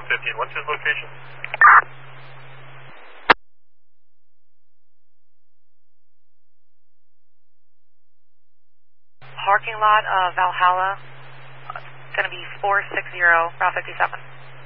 450, and what's his location? Parking lot of Valhalla. It's going to be 460 Route 57.